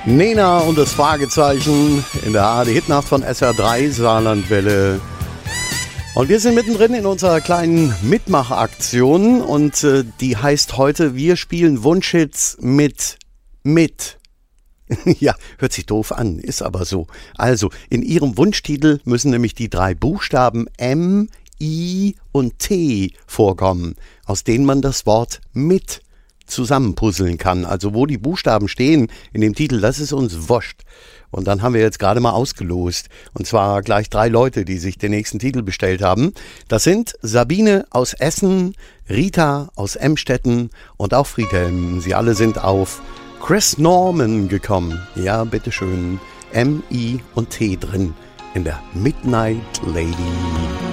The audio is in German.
Nena und das Fragezeichen in der ARD-Hitnacht von SR3 Saarlandwelle. Und wir sind mittendrin in unserer kleinen Mitmachaktion und die heißt heute, wir spielen Wunschhits mit. Ja, hört sich doof an, ist aber so. Also, in Ihrem Wunschtitel müssen nämlich die 3 Buchstaben M, I und T vorkommen, aus denen man das Wort mit zusammenpuzzeln kann. Also wo die Buchstaben stehen in dem Titel, das ist uns wurscht. Und dann haben wir jetzt gerade mal ausgelost. Und zwar gleich 3 Leute, die sich den nächsten Titel bestellt haben. Das sind Sabine aus Essen, Rita aus Emstetten und auch Friedhelm. Sie alle sind auf Chris Norman gekommen. Ja, bitteschön. M, I und T drin in der Midnight Lady.